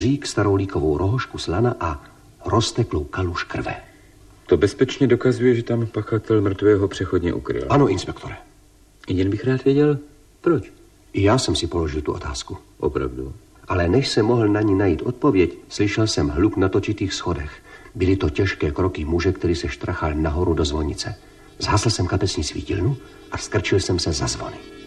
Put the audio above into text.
řík, starou líkovou rohošku slana a rozteklou kaluž krve. To bezpečně dokazuje, že tam pachatel mrtvého přechodně ukryl. Ano, inspektore. Jen bych rád věděl, proč. I já jsem si položil tu otázku. Opravdu. Ale než jsem mohl na ní najít odpověď, slyšel jsem hluk na točitých schodech. Byly to těžké kroky muže, který se štrachal nahoru do zvonice. Zhasl jsem kapesní svítilnu a skrčil jsem se za zvony.